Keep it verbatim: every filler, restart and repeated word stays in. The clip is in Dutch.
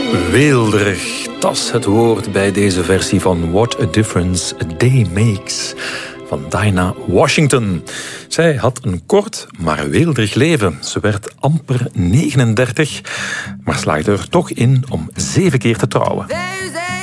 Weelderig, dat is het woord bij deze versie van What a Difference a Day Makes van Dinah Washington. Zij had een kort, maar weelderig leven. Ze werd amper negenendertig, maar slaagde er toch in om zeven keer te trouwen.